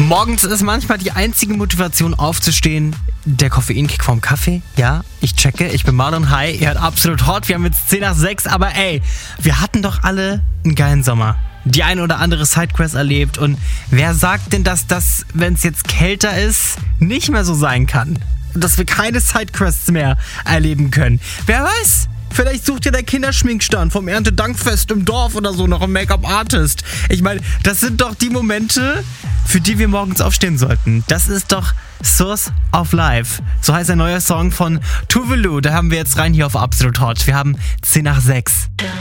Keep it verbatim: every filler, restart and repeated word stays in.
Morgens ist manchmal die einzige Motivation aufzustehen der Koffeinkick vom Kaffee. Ja, ich checke, ich bin Marlon. Hi, ihr hört Absolut Hot. Wir haben jetzt zehn nach sechs, aber ey, wir hatten doch alle einen geilen Sommer. Die ein oder andere Sidequest erlebt. Und wer sagt denn, dass das, wenn es jetzt kälter ist, nicht mehr so sein kann? Dass wir keine Sidequests mehr erleben können? Wer weiß? Vielleicht sucht ja der Kinderschminkstand vom Erntedankfest im Dorf oder so noch einen Make-up-Artist. Ich meine, das sind doch die Momente, für die wir morgens aufstehen sollten. Das ist doch Source of Life. So heißt ein neuer Song von Tuvalu. Da haben wir jetzt rein hier auf Absolut Hot. Wir haben zehn nach sechs.